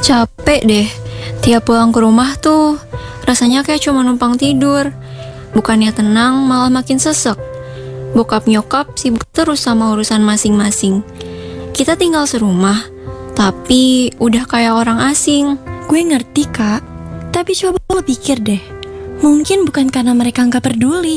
Capek deh, tiap pulang ke rumah tuh rasanya kayak cuma numpang tidur. Bukannya tenang, malah makin sesek. Bokap nyokap sibuk terus sama urusan masing-masing. Kita tinggal serumah, tapi udah kayak orang asing. Gue ngerti, Kak. Tapi coba lo pikir deh. Mungkin bukan karena mereka nggak peduli.